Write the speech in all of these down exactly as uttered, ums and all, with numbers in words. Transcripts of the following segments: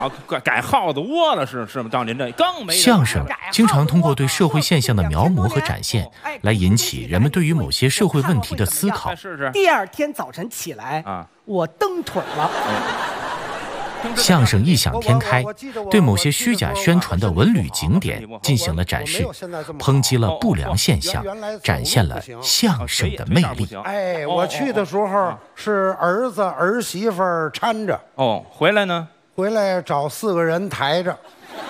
啊，改改耗子窝了是是吗？到您这更没相声经常通过对社会现象的描摹和展现，来引起人们对于某些社会问题的思考。 试试。 第二天早晨起来啊，我蹬腿了。 相声异想天开，对某些虚假宣传的文旅景点进行了展示，抨击了不良现象，展现了相声的魅力。 哎，我去的时候是儿子儿媳妇搀着， 哦，回来呢？ 回来找四个人抬着。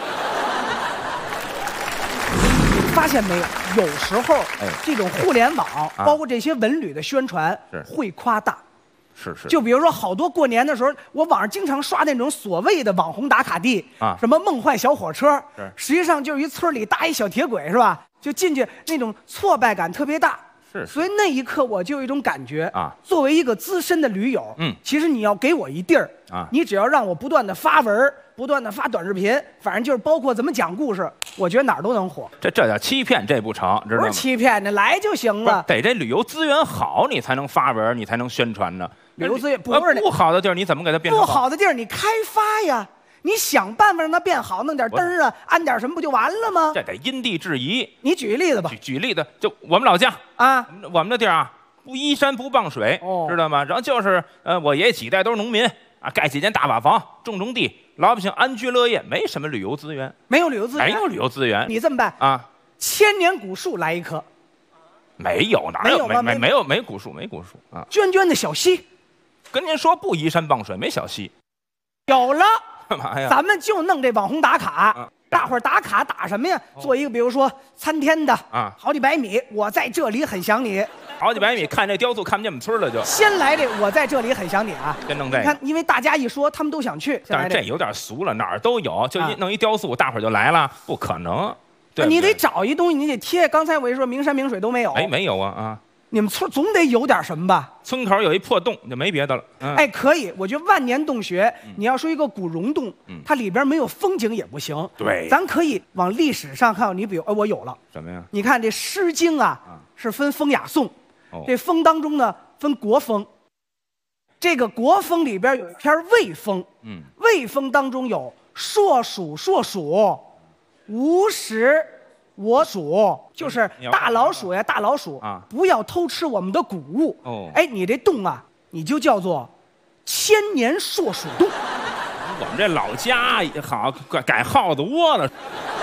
发现没有？有时候，哎，这种互联网， 啊、 包括这些文旅的宣传，会夸大。 是是。 就比如说，好多过年的时候，我网上经常刷那种所谓的网红打卡地啊，什么梦幻小火车，实际上就是一村里搭一小铁轨，是吧？就进去那种挫败感特别大。 是。 所以那一刻我就有一种感觉啊， 作为一个资深的驴友， 嗯， 其实你要给我一地儿啊， 你只要让我不断的发文。不断的发短视频，反正就是包括怎么讲故事，我觉得哪儿都能火。 这这叫欺骗，这不成，知道吗？ 不是欺骗，你来就行了。 得这旅游资源好，你才能发文，你才能宣传呢。 旅游资源不是不好的地儿，你怎么给它变成好？ 不好的地儿你开发呀，你想办法让它变好，弄点灯啊，安点什么不就完了吗？ 这得因地制宜。 你举个例子吧。 举举例子，就我们老家啊， 我们的地儿啊，不依山不傍水，哦、知道吗？然后就是呃，我爷爷几代都是农民啊，盖几间大瓦房，种种地。老百姓安居乐业，没什么旅游资源， 没有旅游资源， 没有旅游资源。 你这么办啊？ 千年古树来一棵， 没有，哪有？没没没有没古树，没古树啊。 涓涓的小溪， 跟您说不依山傍水，没小溪。 有了， 干嘛呀？ 咱们就弄这网红打卡，啊、大伙儿打卡打什么呀？哦、做一个，比如说参天的啊，好几百米，我在这里很想你。 好几百米看这雕塑看不见我们村了就。 先来这，我在这里很想你啊！ 先弄这个。 你看，因为大家一说，他们都想去。 但是这有点俗了，哪儿都有，就一弄一雕塑，大伙儿就来了，不可能。对， 你得找一东西，你得贴。刚才我一说名山名水都没有。 哎，没有啊啊！ 你们村总得有点什么吧？ 村口有一破洞，就没别的了。 嗯、哎，可以，我觉得万年洞穴，嗯、你要说一个古溶洞，嗯、它里边没有风景也不行。 对， 咱可以往历史上看。你比如，哎，我有了什么呀？ 你看这《诗经》啊，啊是分风雅颂。 哦、 这风当中呢，分国风。这个国风里边有一篇魏风，嗯，魏风当中有硕鼠硕鼠，无食我黍，就是大老鼠呀，大老鼠啊，不要偷吃我们的谷物。哦，哎，你这洞啊，你就叫做千年硕鼠洞。 我们这老家也好，改改耗子窝了。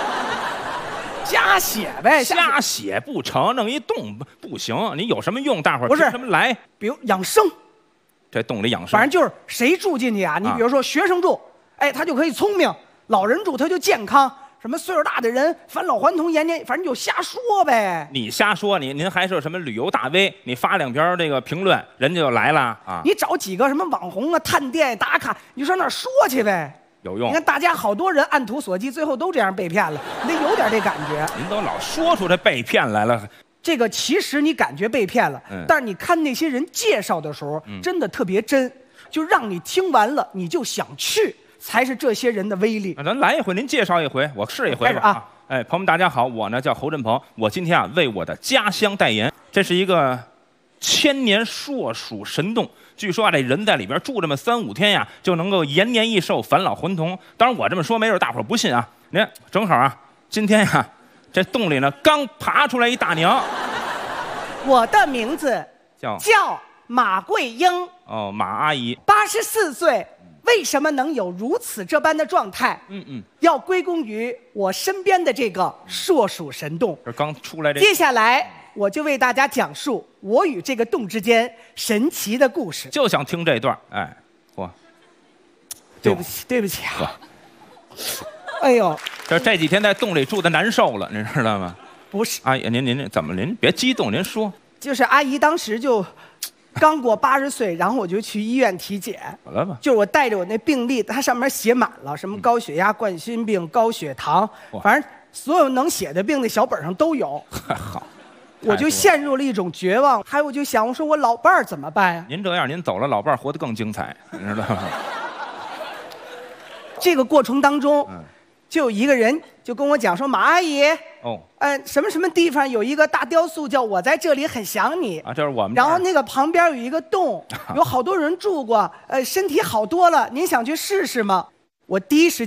瞎写呗， 瞎写不成，弄一洞不行。你有什么用？大伙儿不是什么来？ 比如养生， 这洞里养生， 反正就是谁住进去啊？你比如说学生住，哎，他就可以聪明；老人住，他就健康。什么岁数大的人返老还童，延年，反正就瞎说呗。 你瞎说，你您还是什么旅游大 V？你发两篇这个评论，人家就来了啊！ 你找几个什么网红啊、探店打卡，你上那儿说去呗。 有用。 你看大家好多人按图索骥，最后都这样被骗了，你得有点这感觉。 您都老说出这被骗来了， 这个其实你感觉被骗了，嗯、但是你看那些人介绍的时候，嗯、真的特别真，就让你听完了你就想去，才是这些人的威力。 那咱来一回，您介绍一回，我试一回吧。 啊！ 哎，朋友们大家好，我呢叫侯振鹏，我今天啊为我的家乡代言，这是一个千年硕鼠神洞。据说啊，这人在里边住这么三五天呀，就能够延年益寿、返老还童。当然，我这么说没准大伙儿不信啊。您看，正好啊，今天呀，这洞里呢刚爬出来一大娘。 我的名字叫叫马桂英。 哦，马阿姨， 八十四岁，为什么能有如此这般的状态？嗯嗯，要归功于我身边的这个硕鼠神洞。 这刚出来这。 接下来。我就为大家讲述我与这个洞之间神奇的故事。 就想听这段，哎，嚯！ 对不起，对不起啊！哎呦， 这这几天在洞里住的难受了，您知道吗？ 不是， 阿姨，您您您怎么？您别激动，您说。 就是阿姨当时就刚过八十岁，然后我就去医院体检。 好了吧？ 就是我带着我那病历，它上面写满了什么高血压、冠心病、高血糖，反正所有能写的病那小本上都有。 好。 我就陷入了一种绝望，还有我就想，我说我老伴儿怎么办呀？ 您这样，您走了，老伴儿活得更精彩，你知道吗？ 这个过程当中，嗯、就有一个人就跟我讲说：“马阿姨，哦，呃，什么什么地方有一个大雕塑，叫我在这里很想你啊，这是我们。 然后那个旁边有一个洞，有好多人住过，呃，身体好多了，您想去试试吗？” 我第一时